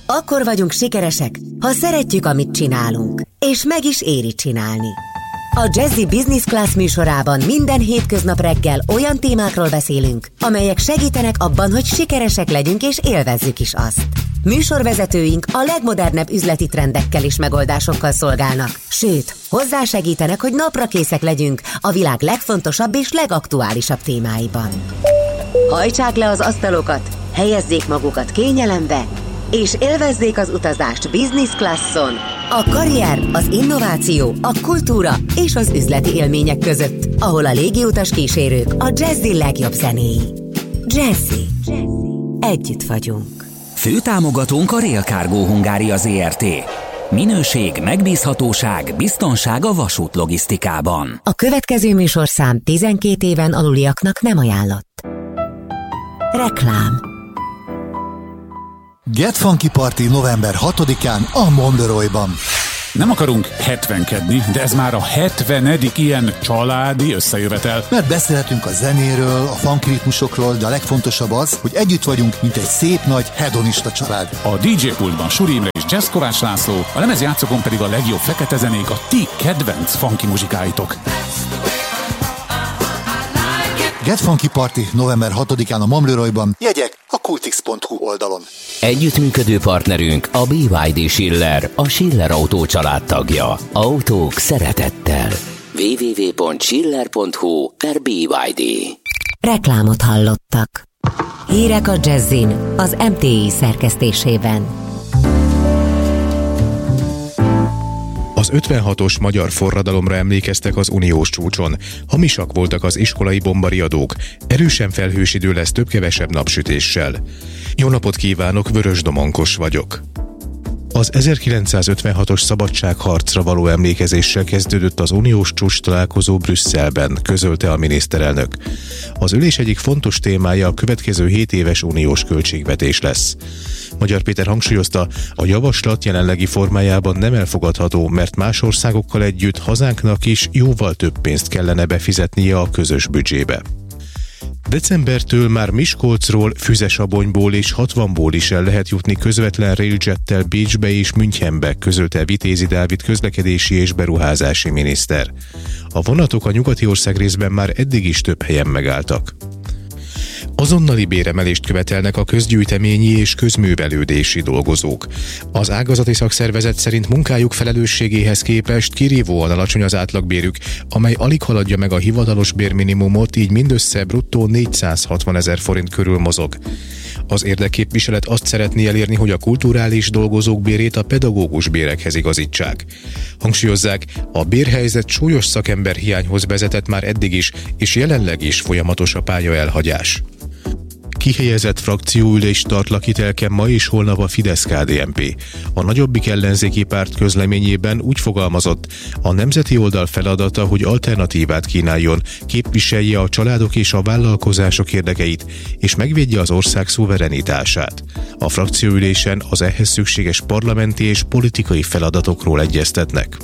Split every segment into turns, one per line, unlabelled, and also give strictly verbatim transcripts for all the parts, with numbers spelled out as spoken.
Akkor vagyunk sikeresek, ha szeretjük, amit csinálunk, és meg is éri csinálni. A Jazzy Business Class műsorában minden hétköznap reggel olyan témákról beszélünk, amelyek segítenek abban, hogy sikeresek legyünk és élvezzük is azt. Műsorvezetőink a legmodernebb üzleti trendekkel és megoldásokkal szolgálnak, sőt, hozzásegítenek, hogy naprakészek legyünk a világ legfontosabb és legaktuálisabb témáiban. Hajtsák le az asztalokat, helyezzék magukat kényelembe, és élvezzék az utazást business classon, a karrier, az innováció, a kultúra és az üzleti élmények között, ahol a légiutas kísérők a Jazzy legjobb zenéi. Jazzy. Együtt vagyunk.
Főtámogatónk a Rail Cargo Hungária Zrt. Minőség, megbízhatóság, biztonság a vasút logisztikában.
A következő műsorszám tizenkét éven aluliaknak nem ajánlott. Reklám.
Get Funky Party november hatodikán a Monderoyban.
Nem akarunk hetvenkedni, de ez már a hetvenedik ilyen családi összejövetel.
Mert beszélhetünk a zenéről, a funky ritmusokról, de a legfontosabb az, hogy együtt vagyunk, mint egy szép nagy hedonista család.
A dé dzsé pultban Suri Imre és Jazz Kovács László, a lemezjátszókon pedig a legjobb fekete zenék, a ti kedvenc funky muzsikáitok.
Get Funky Party november hatodikán a Monderoyban, jegyek a kultix pont hu oldalon.
Együttműködő partnerünk a bé ipszilon dé Schiller, a Schiller Autó család tagja. Autók szeretettel. double-u double-u double-u pont schiller pont hu per bé ipszilon dé.
Reklámot hallottak. Hírek a Jazzin az em té i szerkesztésében.
Az ötvenhatos magyar forradalomra emlékeztek az uniós csúcson. Hamisak voltak az iskolai bombariadók. Erősen felhős idő lesz több-kevesebb napsütéssel. Jó napot kívánok, Vörös Domonkos vagyok. Az ezerkilencszázötvenhatos szabadságharcra való emlékezéssel kezdődött az uniós csúcs találkozó Brüsszelben, közölte a miniszterelnök. Az ülés egyik fontos témája a következő hét éves uniós költségvetés lesz. Magyar Péter hangsúlyozta, a javaslat jelenlegi formájában nem elfogadható, mert más országokkal együtt hazánknak is jóval több pénzt kellene befizetnie a közös büdzsébe. Decembertől már Miskolcról, Füzesabonyból és hatvanból is el lehet jutni közvetlen railjettel Bécsbe és Münchenbe, közölte Vitézi Dávid közlekedési és beruházási miniszter. A vonatok a nyugati ország részben már eddig is több helyen megálltak. Azonnali béremelést követelnek a közgyűjteményi és közművelődési dolgozók. Az ágazati szakszervezet szerint munkájuk felelősségéhez képest kirívóan alacsony az átlagbérük, amely alig haladja meg a hivatalos bérminimumot, így mindössze bruttó négyszázhatvan ezer forint körül mozog. Az érdekképviselet azt szeretné elérni, hogy a kulturális dolgozók bérét a pedagógus bérekhez igazítsák. Hangsúlyozzák, a bérhelyzet súlyos szakemberhiányhoz vezetett már eddig is, és jelenleg is folyamatos a pályaelhagyás. Kihelyezett frakcióülés tart Lakitelken ma és holnap a Fidesz-ká dé en pé. A nagyobbik ellenzéki párt közleményében úgy fogalmazott, a nemzeti oldal feladata, hogy alternatívát kínáljon, képviselje a családok és a vállalkozások érdekeit, és megvédje az ország szuverenitását. A frakcióülésen az ehhez szükséges parlamenti és politikai feladatokról egyeztetnek.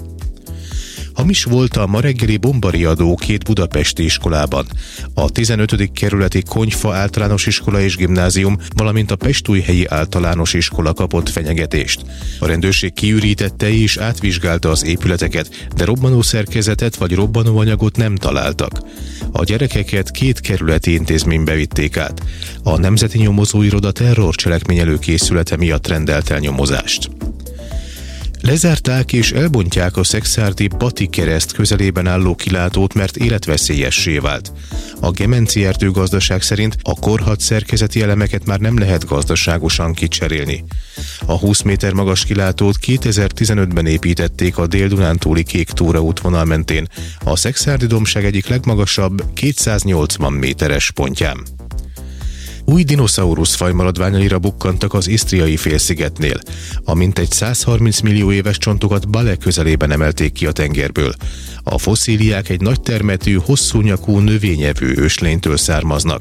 Hamis volt a ma reggeli bombariadó két budapesti iskolában. A tizenötödik kerületi Konyfa általános iskola és gimnázium, valamint a Pestújhelyi általános iskola kapott fenyegetést. A rendőrség kiürítette és átvizsgálta az épületeket, de robbanó szerkezetet vagy robbanóanyagot nem találtak. A gyerekeket két kerületi intézménybe vitték át. A Nemzeti Nyomozóiroda terrorcselekmény előkészülete miatt rendelt el nyomozást. Lezárták és elbontják a szekszárdi Bati kereszt közelében álló kilátót, mert életveszélyessé vált. A Gemenci erdőgazdaság szerint a korhadt szerkezeti elemeket már nem lehet gazdaságosan kicserélni. A húsz méter magas kilátót kétezer-tizenötben építették a Dél-Dunántúli Kék Túra útvonal mentén, a szekszárdi dombság egyik legmagasabb kétszáznyolcvan méteres pontján. Új dinoszaurusz faj maradványaira bukkantak az Isztriai félszigetnél. A mintegy százharminc millió éves csontokat Bale közelében emelték ki a tengerből. A fosszíliák egy nagy termetű, hosszú nyakú növényevő őslénytől származnak.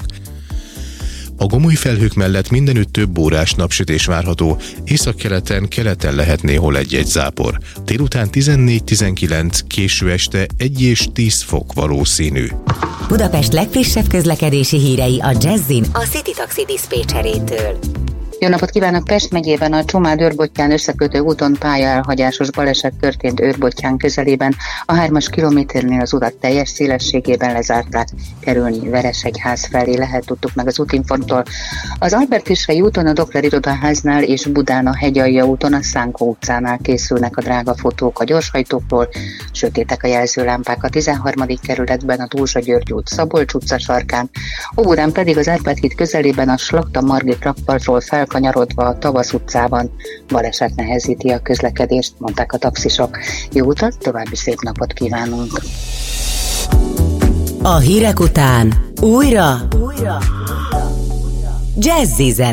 A gomoly felhők mellett mindenütt több órás napsütés várható, északkeleten, keleten lehet néhol egy-egy zápor. Délután tizennégy-tizenkilenc, késő este egy és tíz fok valószínű.
Budapest legfrissebb közlekedési hírei a Jazzin a City Taxi diszpécserétől.
Jó napot kívánok! Pest megyében a Csomád-Őrbottyán összekötő úton pályaelhagyásos baleset történt Őrbottyán közelében. A hármas kilométernél az utat teljes szélességében lezárták, kerülni Veresegyház felé lehet, tudtuk meg az útinformtól. Az Albert-Kisrei úton a Dokler irodaháznál és Budán a Hegyalja úton a Szánkó utcánál készülnek a drága fotók a gyorshajtókról, sötétek a jelzőlámpák a tizenharmadik kerületben, a Dózsa György út Szabolcs utca sarkán, Óburán pedig az Árpád híd közelében a Slakta Margit rakpartról felkanyarodva a Tavasz utcában baleset nehezíti a közlekedést, mondták a taxisok. Jó utat, további szép napot kívánunk!
A hírek után újra, újra. Jazzy zene.